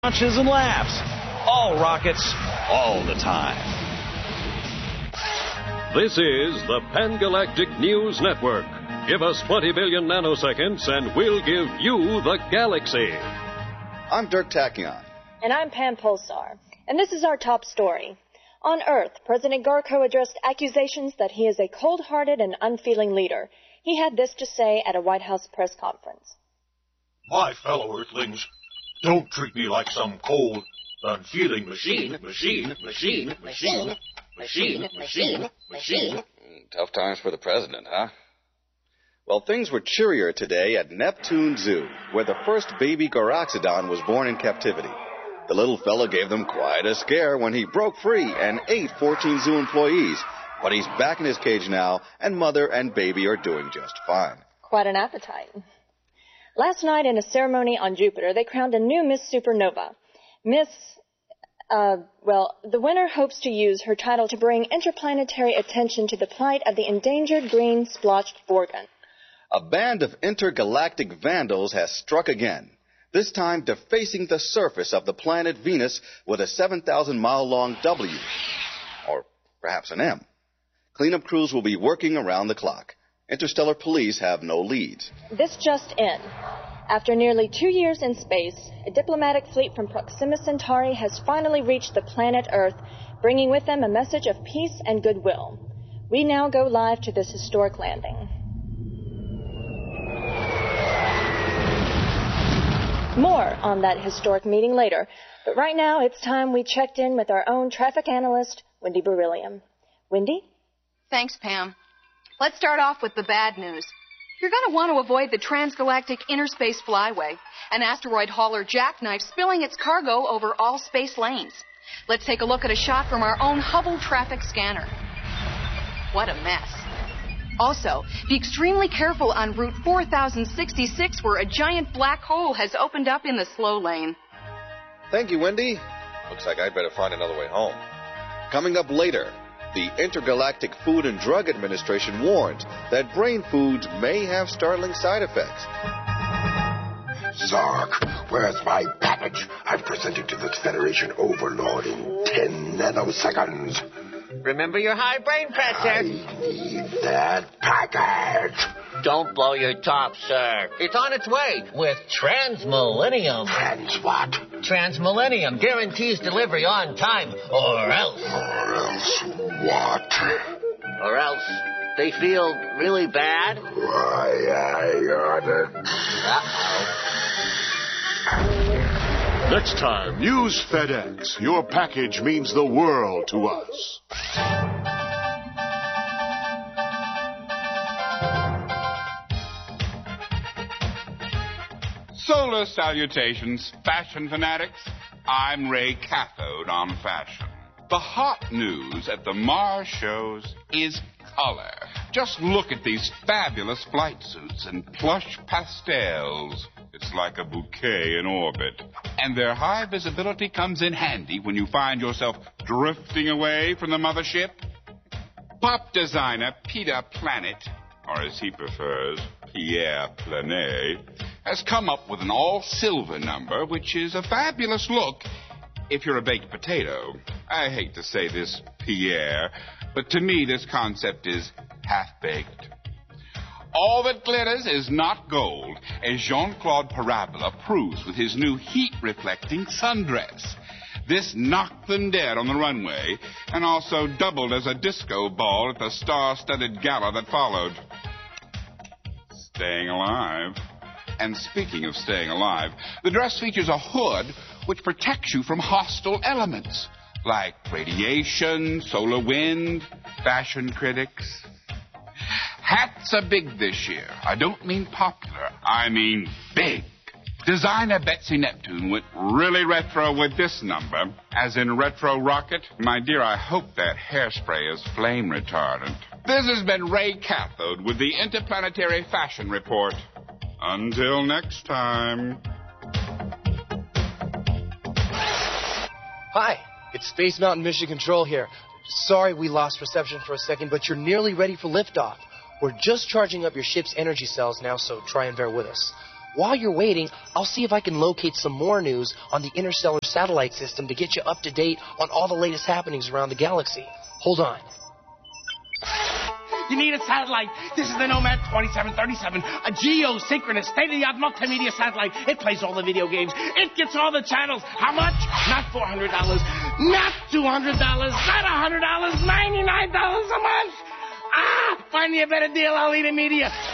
Launches and laughs. All rockets, all the time. This is the Pan-Galactic News Network. Give us 20 billion nanoseconds and we'll give you the galaxy. I'm Dirk Tachyon. And I'm Pam Pulsar. And this is our top story. On Earth, President Garko addressed accusations that he is a cold-hearted and unfeeling leader. He had this to say at a White House press conference. My fellow Earthlings, don't treat me like some cold, unfeeling machine. Tough times for the president, huh? Well, things were cheerier today at Neptune Zoo, where the first baby Garaxodon was born in captivity. The little fella gave them quite a scare when he broke free and ate 14 zoo employees. But he's back in his cage now, and mother and baby are doing just fine. Quite an appetite. Last night in a ceremony on Jupiter, they crowned a new Miss Supernova. The winner hopes to use her title to bring interplanetary attention to the plight of the endangered green splotched Gorgon. A band of intergalactic vandals has struck again, this time defacing the surface of the planet Venus with a 7,000-mile-long W, or perhaps an M. Cleanup crews will be working around the clock. Interstellar police have no leads. This just in. After nearly 2 years in space, a diplomatic fleet from Proxima Centauri has finally reached the planet Earth, bringing with them a message of peace and goodwill. We now go live to this historic landing. More on that historic meeting later, but right now it's time we checked in with our own traffic analyst, Wendy Beryllium. Wendy? Thanks, Pam. Let's start off with the bad news. You're going to want to avoid the transgalactic interspace flyway, an asteroid hauler jackknife spilling its cargo over all space lanes. Let's take a look at a shot from our own Hubble traffic scanner. What a mess. Also, be extremely careful on Route 4066 where a giant black hole has opened up in the slow lane. Thank you, Wendy. Looks like I'd better find another way home. Coming up later, the Intergalactic Food and Drug Administration warns that brain foods may have startling side effects. Zark, where's my package? I've presented to the Federation Overlord in 10 nanoseconds. Remember your high brain pressure. I need that package. Don't blow your top, sir. It's on its way with Transmillennium. Trans what? Transmillennium guarantees delivery on time, or else. Or else what? Or else they feel really bad. Why, I got it. Uh-oh. Next time, use FedEx. Your package means the world to us. Solar salutations, fashion fanatics. I'm Ray Cathode on fashion. The hot news at the Mars shows is color. Just look at these fabulous flight suits and plush pastels. It's like a bouquet in orbit. And their high visibility comes in handy when you find yourself drifting away from the mothership. Pop designer Peter Planet, or as he prefers, Pierre Planet, has come up with an all-silver number, which is a fabulous look if you're a baked potato. I hate to say this, Pierre, but to me this concept is half-baked. All that glitters is not gold, as Jean-Claude Parabola proves with his new heat-reflecting sundress. This knocked them dead on the runway, and also doubled as a disco ball at the star-studded gala that followed. Staying alive. And speaking of staying alive, the dress features a hood which protects you from hostile elements, like radiation, solar wind, fashion critics. Hats are big this year. I don't mean popular, I mean big. Designer Betsy Neptune went really retro with this number, as in retro rocket. My dear, I hope that hairspray is flame retardant. This has been Ray Cathode with the Interplanetary Fashion Report. Until next time. Hi, it's Space Mountain Mission Control here. Sorry we lost reception for a second, but you're nearly ready for liftoff. We're just charging up your ship's energy cells now, so try and bear with us. While you're waiting, I'll see if I can locate some more news on the interstellar satellite system to get you up to date on all the latest happenings around the galaxy. Hold on. You need a satellite. This is the Nomad 2737, a geosynchronous, state-of-the-art multimedia satellite. It plays all the video games. It gets all the channels. How much? Not $400, not $200, not $100, $99 a month. Find me a better deal, Alita Media.